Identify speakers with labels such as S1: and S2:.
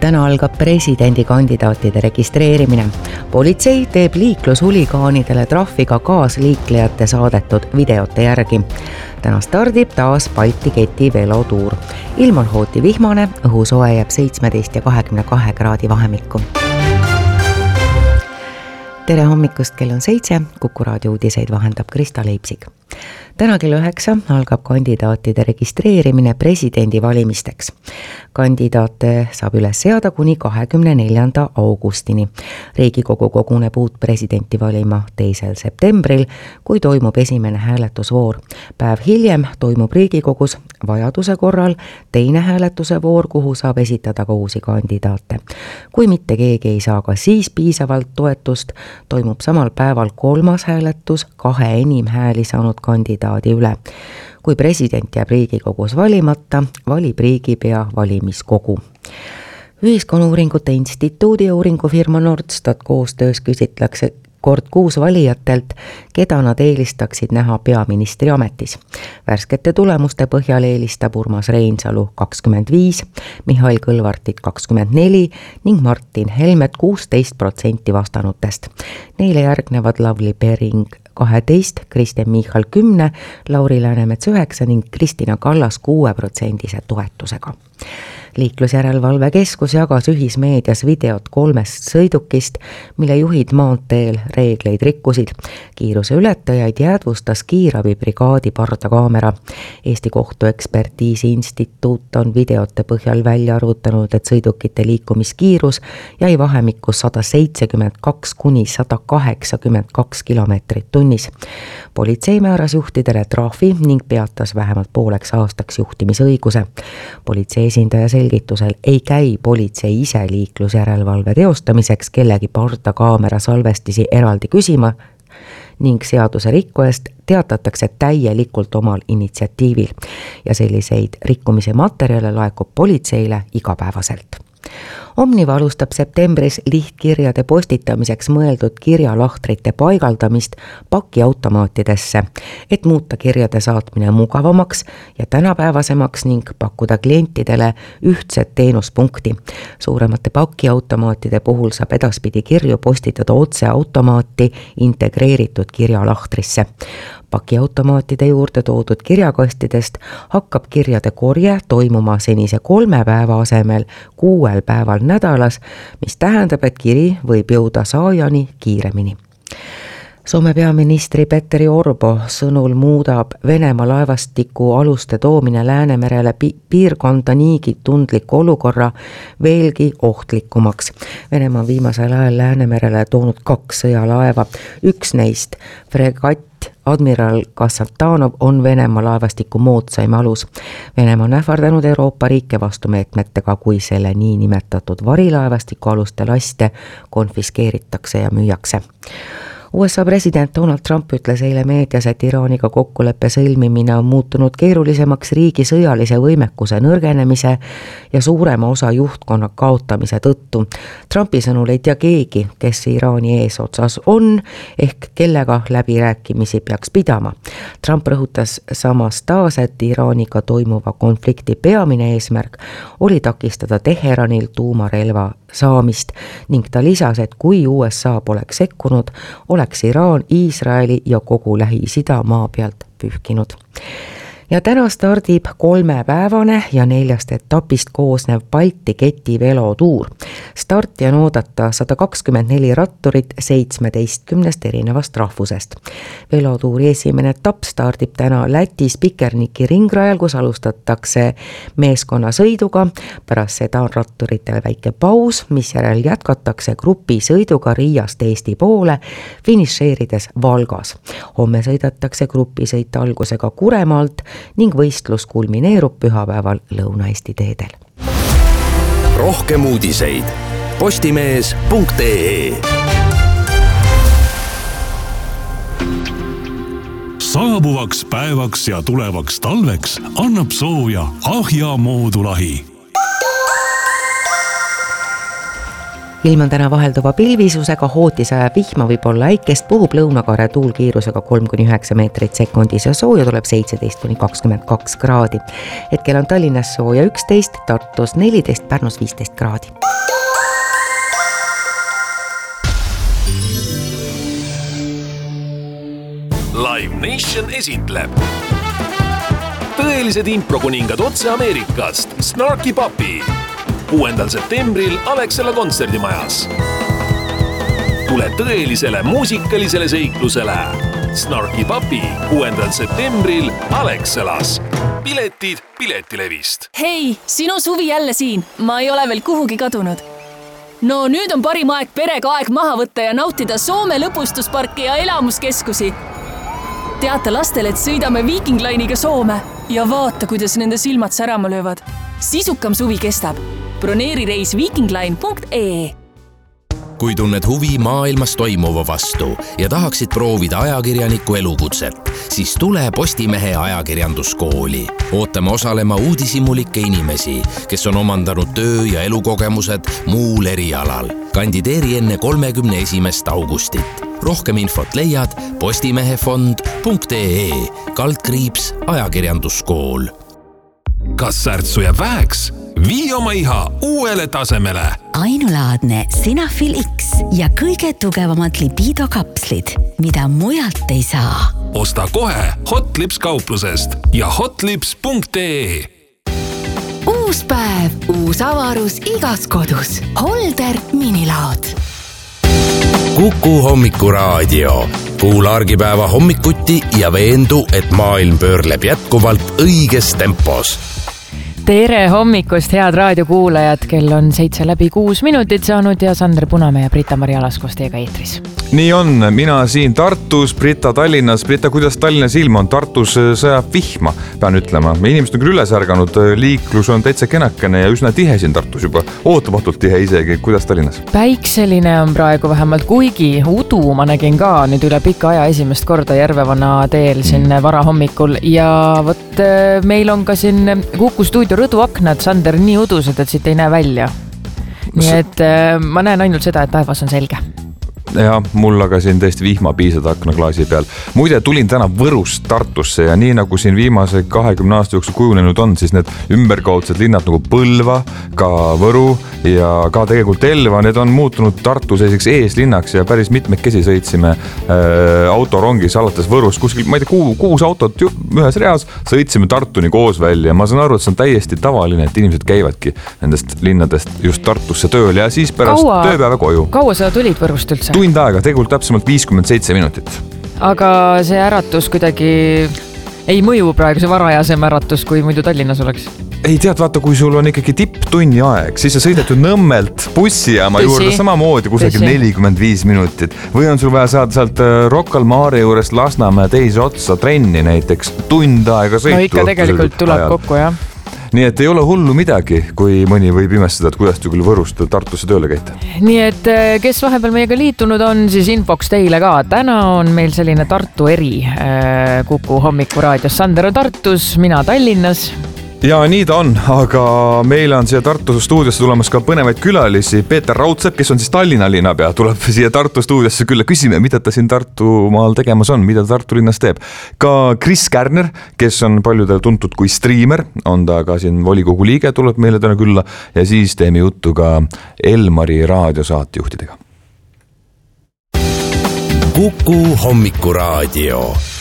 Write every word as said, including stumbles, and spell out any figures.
S1: täna algab presidendikandidaatide registreerimine. Politsei teeb liiklushuligaanidele trahviga kaasliiklejate saadetud videote järgi. Täna stardib taas Balti keti velotuur. Ilm on hooti vihmane, õhusoe jääb seitsmeteist ja kahekümne kahe kraadi vahemikku. Tere hommikust, kell on seitse, Kuku raadio uudiseid vahendab Krista Leipsig. Täna kell üheksa algab kandidaatide registreerimine presidendi valimisteks. Kandidaate saab üles seada kuni kahekümne neljanda augustini. Riigikogu koguneb uut presidenti valima teisel septembril, kui toimub esimene hääletusvoor. Päev hiljem toimub Riigikogus vajaduse korral teine hääletuse voor, kuhu saab esitada ka uusi kandidaate. Kui mitte keegi ei saa ka siis piisavalt toetust, toimub samal päeval kolmas hääletus kahe enim hääli saanud kandidaadi üle. Kui president jääb Riigikogus valimata, valib riigipea valimiskogu. Ühiskonnauuringute instituudi ja uuringufirma Nordstat koostöös küsitlakse kord kuus valijatelt, keda nad eelistaksid näha peaministri ametis. Värskete tulemuste põhjal eelistab Urmas Reinsalu kakskümmend viis, Mihhail Kõlvartit kakskümmend neli ning Martin Helmet kuusteist protsenti vastanutest. Neile järgnevad Lavly Perling kaheteist, Kristen Michal kümme, Lauri Läänemets üheksa ning Kristina Kallas kuue protsendise toetusega. Liiklusjärelevalve keskus jagas ühismeedias videot kolmest sõidukist, mille juhid maanteel reegleid rikkusid. Kiiruse ületajaid jäädvustas kiirabibrigaadi pardakaamera. Eesti kohtuekspertiisi instituut on videote põhjal välja arvutanud, et sõidukite liikumiskiirus jäi vahemikku sada seitsekümmend kaks kuni sada kaheksakümmend kaks kilomeetrit tunnis. Politsei määras juhtidele trahvi ning peatas vähemalt pooleks aastaks juhtimisõiguse. Politsei esindaja selgitusel ei käi politsei ise liiklusjärelevalve teostamiseks kellegi pardakaamera salvestisi eraldi küsima ning seaduse rikkujast teatatakse täielikult omal initsiatiivil ja selliseid rikkumise materjale laekub politseile igapäevaselt. Omniva alustab septembris lihtkirjade postitamiseks mõeldud kirjalahtrite paigaldamist pakiautomaatidesse, et muuta kirjade saatmine mugavamaks ja tänapäevasemaks ning pakkuda klientidele ühtset teenuspunkti. Suuremate pakiautomaatide puhul saab edaspidi kirju postitada otse automaati integreeritud kirjalahtrisse. Pakiautomaatide juurde toodud kirjakastidest hakkab kirjade korje toimuma senise kolme päeva asemel kuuel päeval nädalas, mis tähendab, et kiri võib jõuda saajani kiiremini. Soome peaministri Petteri Orpo sõnul muudab Venemaa laevastiku aluste toomine Läänemerele piirkonda niigi tundliku olukorra veelgi ohtlikumaks. Venemaa on viimasel ajal Läänemerele toonud kaks sõjalaeva. Üks neist, fregatt Admiral Kassatanov, on Venemaa laevastiku moodsaim alus. Venemaa on ähvardanud Euroopa riike vastumeetmetega, kui selle nii nimetatud varilaevastiku aluste laste konfiskeeritakse ja müüakse. U S A president Donald Trump ütles eile meedias, et Iraaniga kokkuleppe sõlmimine on muutunud keerulisemaks riigi sõjalise võimekuse nõrgenemise ja suurema osa juhtkonna kaotamise tõttu. Trumpi sõnul ei tea keegi, kes Iraani eesotsas on, ehk kellega läbirääkimisi peaks pidama. Trump rõhutas samas taas, et Iraaniga toimuva konflikti peamine eesmärk oli takistada Teheranil tuumarelva saamist ning ta lisas, et kui U S A poleks sekkunud, oleks Iraan, Iisraeli ja kogu Lähis-Ida maa pealt pühkinud. Ja täna stardib kolmepäevane ja neljast etapist koosnev Balti keti velotuur. Starti on oodata sada kakskümmend neli ratturit seitsmeteistkümnest erinevast rahvusest. Velotuuri esimene etapp stardib täna Läti Spikerniki ringrajal, kus alustatakse meeskonna sõiduga. Pärast seda on ratturitel väike paus, mis järel jätkatakse grupi sõiduga Riiast Eesti poole, finišeerides Valgas. Homme sõidetakse grupisõit algusega Kuremaalt ning võistlus kulmineerub pühapäeval Lõuna-Eesti teedel.
S2: Rohkem uudiseid postimees punkt ee.
S3: Saabuvaks päevaks ja tulevaks talveks annab sooja Ahja moodulahi.
S1: ilm on täna vahelduva pilvisusega, hootis ajab vihma, võib olla äikest, puhub lõunakaare tuul kiirusega kolm kuni üheksa meetrit sekundis ja sooja tuleb seitseteist kuni kakskümmend kaks kraadi. Hetkel on Tallinnas sooja üksteist, Tartus neliteist, Pärnus viisteist kraadi.
S2: Live Nation esitleb tõelised improkuningad otse Ameerikast Snarky Puppy kuuendal septembril Alexela kontserdimajas. Tule tõelisele muusikalisele seiklusele Snarky Puppy kuuendal septembril Alexelas. Piletid Piletilevist.
S4: Hei, sinu suvi jälle siin. Ma ei ole veel kuhugi kadunud. No nüüd on parim aeg perega aeg maha võtta ja nautida Soome lõpustusparki ja elamuskeskusi. Teata lastele, et sõidame Viking Line'iga Soome ja vaata, kuidas nende silmad särama löövad. Sisukam suvi kestab. Broneeri reis vikingline punkt ee.
S2: Kui tunned huvi maailmas toimuva vastu ja tahaksid proovida ajakirjaniku elukutset, siis tule Postimehe ajakirjanduskooli. Ootame osalema uudishimulikke inimesi, kes on omandanud töö- ja elukogemused muul erialal. Kandideeri enne kolmekümne esimest augustit. Rohkem infot leiad postimehefond punkt ee, kaldkriips ajakirjanduskool. Kas särtsu jääb väheks? Vii oma iha uuele tasemele.
S5: Ainulaadne Sinafil X ja kõige tugevamad libido kapslid, mida mujalt ei saa.
S2: Osta kohe Hotlips kauplusest ja hotlips punkt ee.
S5: Uus päev, uus avarus igas kodus. Holder minilaod.
S2: Kuku hommikuraadio. Kuula argipäeva hommikuti ja veendu, et maailm pöörleb jätkuvalt õiges tempos.
S6: Tere hommikust, head raadiokuulajad, kell on seitse läbi kuus minutit saanud ja Sander Punamäe ja Brita-Mari Alaskos teiega eetris.
S7: Nii on, mina siin Tartus, Brita Tallinnas. Brita, kuidas Tallinnas ilm on? Tartus sõjab vihma, pean ütlema. Inimesed on küll üles ärganud, liiklus on täitsa kenakene ja üsna tihe siin Tartus juba. Ootamatult tihe isegi, kuidas Tallinnas?
S6: Päikseline on praegu vähemalt, kuigi udu ma nägin ka nüüd üle pika aja esimest korda Järvevana teel siin mm. vara hommikul ja võt, meil on ka siin Kuku stuudio rõduaknad, Sander, nii udused, et siit ei näe välja. Nii et ma näen ainult seda, et taevas on selge.
S7: Ja mul aga siin tõesti vihma piisad aknaklaasi peal. Muide, tulin täna Võrust Tartusse ja nii nagu siin viimase kahekümne aasta jooksul kujunenud on, siis need ümberkaudsed linnad nagu Põlva, ka Võru ja ka tegelikult Elva, need on muutunud Tartu selliseks eeslinnaks ja päris mitmekesi sõitsime äh, autorongis alates Võrust. Kuskil, ma ei tea, ku, kuus autot ühes reas, sõitsime Tartuni koos välja. Ma saan aru, et see on täiesti tavaline, et inimesed käivadki nendest linnadest just Tartusse tööl ja siis pärast kaua, tööpäeva koju.
S6: Kaua sa tulid Võrust üldse?
S7: Tund aega, tegelikult täpsemalt viiskümmend seitse minutit.
S6: Aga see äratus kuidagi ei mõju praegu, see varajasem äratus, kui muidu Tallinnas oleks?
S7: Ei tead, vaata, kui sul on ikkagi tipptunni aeg, siis sa sõidad ju Nõmmelt bussijaama juurde samamoodi kusagil nelikümmend viis minutit. Või on sul vaja saada sealt Rocca al Mare juurest Lasnamäe teise otsa trenni näiteks tund aega sõitu.
S6: No ikka tegelikult tuleb ajal. Kokku, jah.
S7: Nii et ei ole hullu midagi, kui mõni võib imestada, et kuidas te küll Võrust Tartusse tööle käite.
S6: Nii et kes vahepeal meiega liitunud on, siis infoks teile ka. Täna on meil selline Tartu eri Kuku hommikuraadios. Sander on Tartus, mina Tallinnas.
S7: Ja nii ta on, aga meil on siia Tartu stuudiosse tulemas ka põnevaid külalisi. Peeter Raudsepp, kes on siis Tallinna linnapea, tuleb siia Tartu stuudiosse külla. Küsime, mida ta siin Tartumaal tegemas on, mida ta Tartu linnas teeb. Ka Chris Kärner, kes on paljudel tuntud kui striimer, on ta ka siin volikogu liige, tuleb meile täna külla ja siis teeme juttu ka Elmari raadiosaatejuhtidega.
S2: Kuku hommikuraadio.